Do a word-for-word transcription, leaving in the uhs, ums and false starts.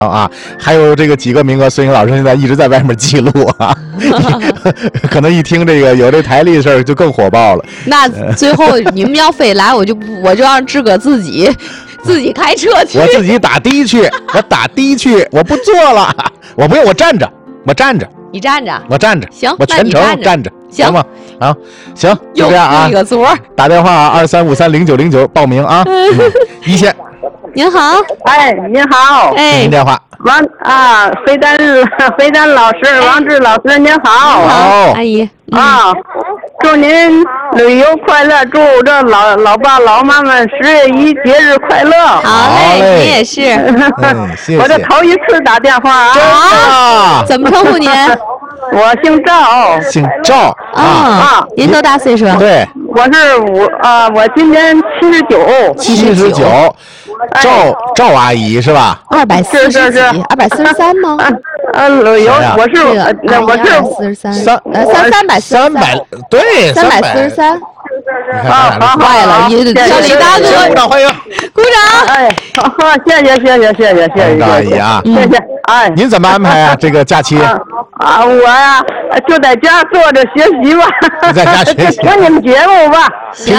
啊，还有这个几个名额，孙颖老师现在一直在外面记录啊，可能一听这个有这台历的事儿就更火爆了。 那最后你们要非来，我就不我就让志哥自己自己开车去， 我自己打的去，我打的去，我不坐了，我不用，我站着，我站着， 你站着， 我站着， 行， 我全程站着， 行吗？啊，行，就这样啊， 一个座， 打电话二三五三零九零九报名啊，嗯、一线。 您好， 哎，您好， 哎， 您电话， 王啊，肥丹肥丹老师，王志老师，您好， 好， 阿姨啊，祝您旅游快乐，祝这老老爸老妈们十月一节日快乐。 好嘞，您也是， 嗯，谢谢。 我这头一次打电话啊， 啊，怎么称呼您？ 我姓赵， 姓赵啊啊，您多大岁数？ 对， 我是五啊，我今年七十九， 七十九。赵赵阿姨是吧？ 二百四十几，二百四十三吗？ 呃，旅游我是我是四十三， 三呃三三百三百对三百四十三。 啊， 好坏了，小李大哥， 鼓掌欢迎， 鼓掌！哎，好，谢谢谢谢谢谢谢谢阿姨啊， 谢谢。哎， 您怎么安排啊？这个假期啊，我呀就在家坐着学习吧， 在家学习， 听你们节目吧。 行，